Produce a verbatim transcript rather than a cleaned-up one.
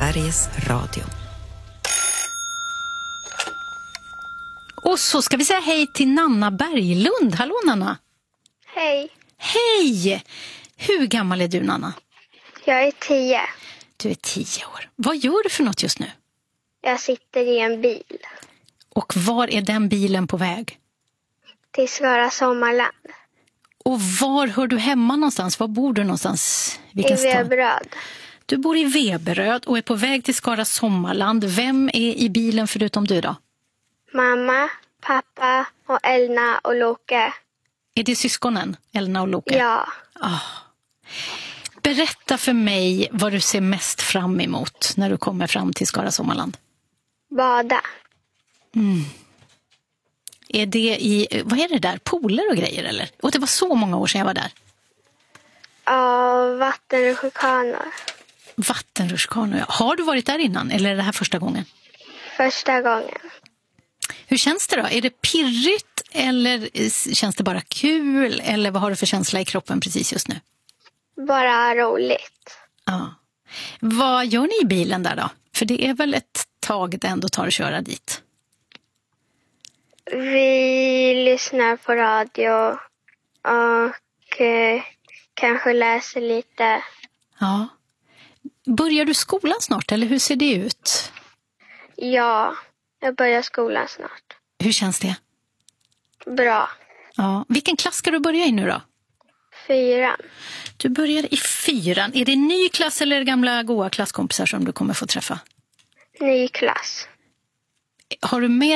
Sveriges Radio. Och så ska vi säga hej till Nanna Berglund. Hallå Nanna. Hej. Hej! Hur gammal är du Nanna? Jag är tio. Du är tio år. Vad gör du för något just nu? Jag sitter i en bil. Och var är den bilen på väg? Till Skara Sommarland. Och var hör du hemma någonstans? Var bor du någonstans? Vilken I Veberöd. Du bor i Veberöd och är på väg till Skara Sommarland. Vem är i bilen förutom du då? Mamma, pappa och Elna och Loke. Är det syskonen, Elna och Loke? Ja. Oh. Berätta för mig vad du ser mest fram emot när du kommer fram till Skara Sommarland. Bada. Mm. Är det i, vad är det där? Pooler och grejer eller? Och det var så många år sedan jag var där. Ja, vattenrutschkanor. Vattenrutschkanor, ja. Har du varit där innan eller är det här första gången? Första gången. Hur känns det då? Är det pirrigt eller känns det bara kul? Eller vad har du för känsla i kroppen precis just nu? Bara roligt. Ja. Vad gör ni i bilen där då? För det är väl ett tag det ändå tar att köra dit. Vi lyssnar på radio och eh, kanske läser lite. Ja. Börjar du skolan snart eller hur ser det ut? Ja, jag börjar skolan snart. Hur känns det? Bra. Ja. Vilken klass ska du börja i nu då? Fyran. Du börjar i fyran. Är det en ny klass eller gamla goa klasskompisar som du kommer få träffa? Ny klass. Har du med